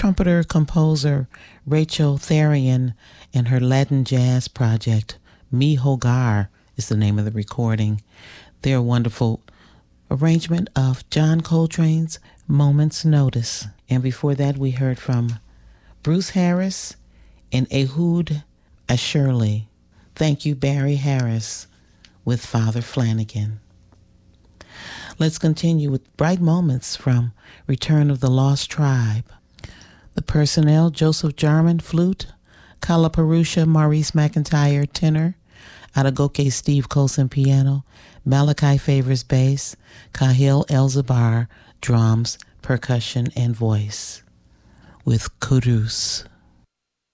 trumpeter-composer Rachel Therian and her Latin jazz project, Mi Hogar is the name of the recording. Their wonderful arrangement of John Coltrane's Moment's Notice. And before that, we heard from Bruce Harris and Ehud Asherle. Thank you, Barry Harris, with Father Flanagan. Let's continue with Bright Moments from Return of the Lost Tribe. The personnel: Joseph Jarman, flute; Kalaparusha, Maurice McIntyre, tenor; Adegoke, Steve Colson, piano; Malachi Favors, bass; Kahil Elzabar, drums, percussion, and voice, with Kudus.